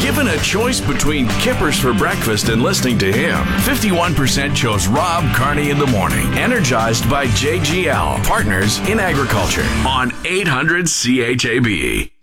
Given a choice between Kippers for breakfast and listening to him, 51% chose Rob Carney in the morning, energized by JGL, partners in agriculture, on 800 CHAB.